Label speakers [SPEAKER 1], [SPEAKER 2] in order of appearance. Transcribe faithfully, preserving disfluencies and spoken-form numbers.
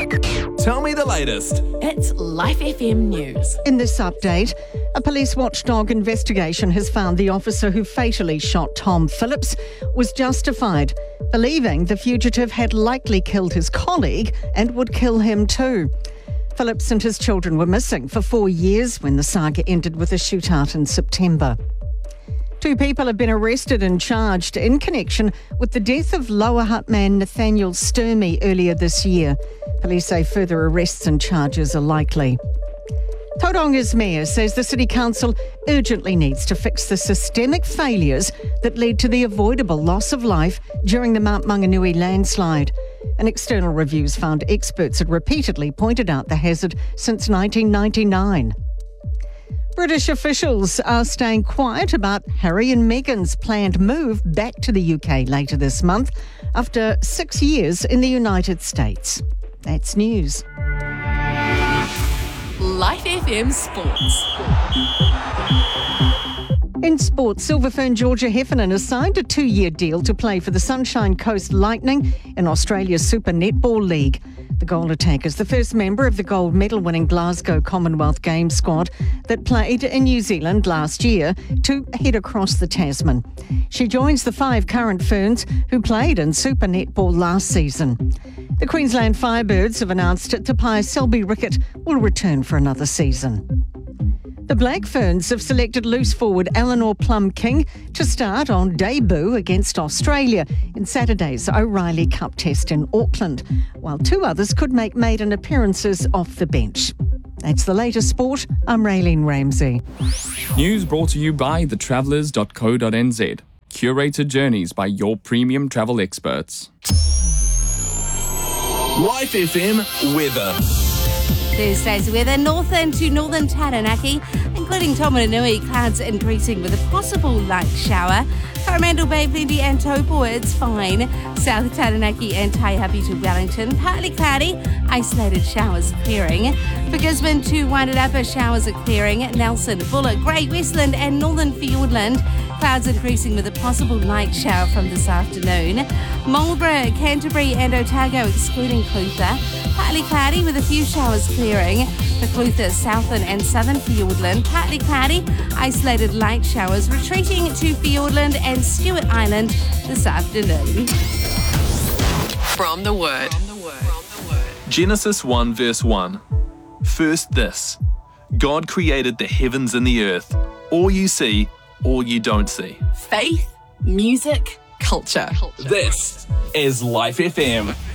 [SPEAKER 1] Tell me the latest.
[SPEAKER 2] It's Life F M News.
[SPEAKER 3] In this update, a police watchdog investigation has found the officer who fatally shot Tom Phillips was justified, believing the fugitive had likely killed his colleague and would kill him too. Phillips and his children were missing for four years when the saga ended with a shootout in September. Two people have been arrested and charged in connection with the death of Lower Hutt man Nathaniel Sturmey earlier this year. Police say further arrests and charges are likely. Tauranga's mayor says the City Council urgently needs to fix the systemic failures that led to the avoidable loss of life during the Mount Maunganui landslide. An external reviews found experts had repeatedly pointed out the hazard since nineteen ninety-nine. British officials are staying quiet about Harry and Meghan's planned move back to the U K later this month after six years in the United States. That's news.
[SPEAKER 2] Life F M Sports.
[SPEAKER 3] In sports, Silver Fern Georgia Heffernan has signed a two-year deal to play for the Sunshine Coast Lightning in Australia's Super Netball League. The goal attacker is the first member of the gold medal-winning Glasgow Commonwealth Games squad that played in New Zealand last year to head across the Tasman. She joins the five current Ferns who played in Super Netball last season. The Queensland Firebirds have announced Tapai Selby-Rickett will return for another season. The Black Ferns have selected loose forward Eleanor Plum-King to start on debut against Australia in Saturday's O'Reilly Cup test in Auckland, while two others could make maiden appearances off the bench. That's the latest sport. I'm Raylene Ramsey.
[SPEAKER 4] News brought to you by the travellers dot co dot n z. Curated journeys by your premium travel experts.
[SPEAKER 1] Life F M weather.
[SPEAKER 5] Thursday's weather, northern to northern Taranaki, including Tomanui, clouds increasing with a possible light shower. Coromandel Bay, Plenty and Taupo, it's fine. South Taranaki and Taihape to Wellington, partly cloudy, isolated showers clearing. For Gisborne to Wairarapa, showers are clearing. Nelson, Bullock, Great Westland and Northern Fiordland, clouds increasing with a possible light shower from this afternoon. Marlborough, Canterbury and Otago, excluding Clutha, partly cloudy with a few showers clearing. For Clutha, Southern and Southern Fiordland, partly cloudy, isolated light showers retreating to Fiordland and Stewart Island this afternoon.
[SPEAKER 2] From the Word.
[SPEAKER 1] Genesis one verse one. First this, God created the heavens and the earth. All you see, all you don't see.
[SPEAKER 2] Faith, music, culture.
[SPEAKER 1] This is Life F M.